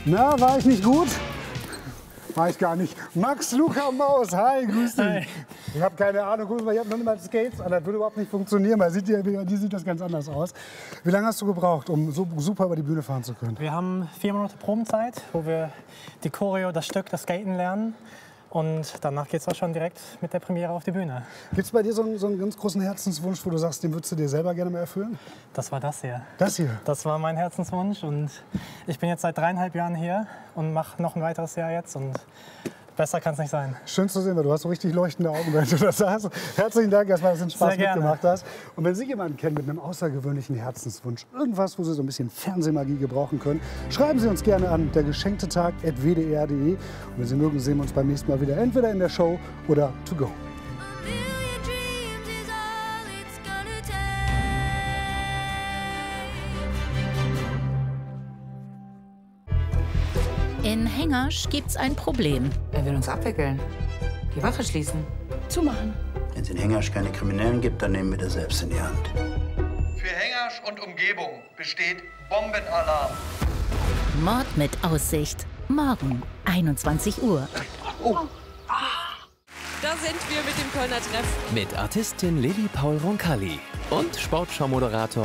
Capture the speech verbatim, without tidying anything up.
Na, war ich nicht gut? War ich gar nicht. Max Luca Maus, hi, grüß dich. Hi. Ich habe keine Ahnung, guck mal, ich habe noch nicht mal Skates an, das würde überhaupt nicht funktionieren, weil sieht, die, die sieht das ganz anders aus. Wie lange hast du gebraucht, um so super über die Bühne fahren zu können? Wir haben vier Monate Probenzeit, wo wir die Choreo, das Stück, das Skaten lernen. Und danach geht es auch schon direkt mit der Premiere auf die Bühne. Gibt es bei dir so einen, so einen ganz großen Herzenswunsch, wo du sagst, den würdest du dir selber gerne mal erfüllen? Das war das hier. Das hier? Das war mein Herzenswunsch und ich bin jetzt seit dreieinhalb Jahren hier und mache noch ein weiteres Jahr jetzt und besser kann es nicht sein. Schön zu sehen, weil du hast so richtig leuchtende Augen, wenn du das sagst. Herzlichen Dank erstmal, dass du den Spaß Sehr gerne. mitgemacht hast. Und wenn Sie jemanden kennen mit einem außergewöhnlichen Herzenswunsch, irgendwas, wo Sie so ein bisschen Fernsehmagie gebrauchen können, schreiben Sie uns gerne an, der geschenkte Tag at w d r punkt d e. Und wenn Sie mögen, sehen wir uns beim nächsten Mal wieder entweder in der Show oder to go. In Hengersch gibt's ein Problem. Er will uns abwickeln. Die Wache schließen. Zumachen. Wenn es in Hengersch keine Kriminellen gibt, dann nehmen wir das selbst in die Hand. Für Hengersch und Umgebung besteht Bombenalarm. Mord mit Aussicht. Morgen, einundzwanzig Uhr. Oh. Da sind wir mit dem Kölner Treff. Mit Artistin Lilly Paul Roncalli und Sportschau-Moderator